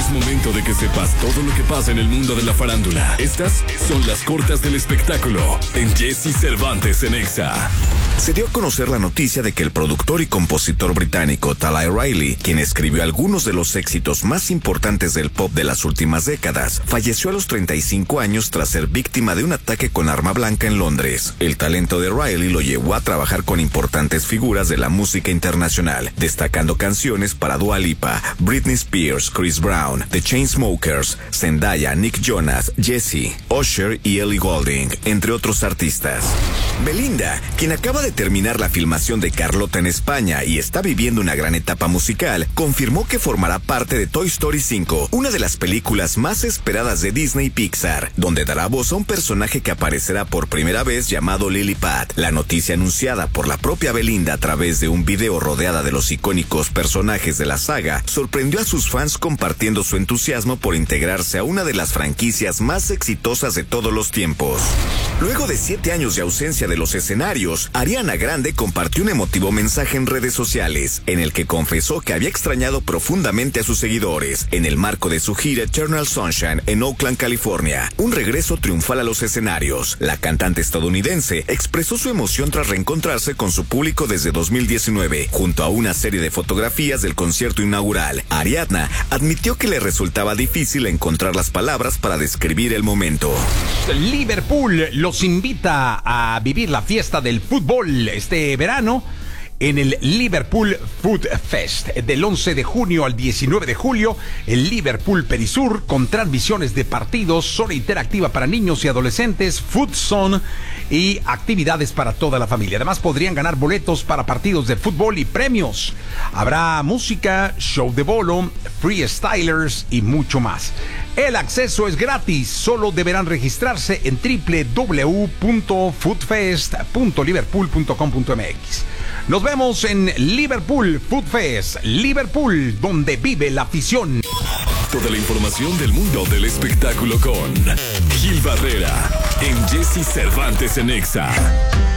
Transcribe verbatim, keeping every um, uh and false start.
Es momento de que sepas todo lo que pasa en el mundo de la farándula. Estas son las cortas del espectáculo en Jesse Cervantes en Exa. Se dio a conocer la noticia de que el productor y compositor británico Tala Riley, quien escribió algunos de los éxitos más importantes del pop de las últimas décadas, falleció a los treinta y cinco años tras ser víctima de un ataque con arma blanca en Londres. El talento de Riley lo llevó a trabajar con importantes figuras de la música internacional, destacando canciones para Dua Lipa, Britney Spears, Chris Brown, The Chainsmokers, Zendaya, Nick Jonas, Jessie, Usher y Ellie Goulding, entre otros artistas. Belinda, quien acaba de terminar la filmación de Carlota en España y está viviendo una gran etapa musical, confirmó que formará parte de Toy Story cinco, una de las películas más esperadas de Disney y Pixar, donde dará voz a un personaje que aparecerá por primera vez llamado Lily Pad. La noticia anunciada por la propia Belinda a través de un video rodeada de los icónicos personajes de la saga sorprendió a sus fans compartiendo su entusiasmo por integrarse a una de las franquicias más exitosas de todos los tiempos. Luego de siete años de ausencia de los escenarios, Ariana Grande compartió un emotivo mensaje en redes sociales, en el que confesó que había extrañado profundamente a sus seguidores, en el marco de su gira Eternal Sunshine en Oakland, California, un regreso triunfal a los escenarios. La cantante estadounidense expresó su emoción tras reencontrarse con su público desde dos mil diecinueve, junto a una serie de fotografías del concierto inaugural. Ariadna admitió que le resultaba difícil encontrar las palabras para describir el momento. Liverpool los invita a vivir la fiesta del fútbol este verano en el Liverpool Food Fest, del once de junio al diecinueve de julio, el Liverpool Perisur, con transmisiones de partidos, zona interactiva para niños y adolescentes, food zone y actividades para toda la familia. Además, podrían ganar boletos para partidos de fútbol y premios. Habrá música, show de bolo, freestylers y mucho más. El acceso es gratis, solo deberán registrarse en doble u doble u doble u punto foodfest punto liverpool punto com punto m x. Nos vemos en Liverpool Food Fest, Liverpool, donde vive la afición. Toda la información del mundo del espectáculo con Gil Barrera en Jesse Cervantes en Exa.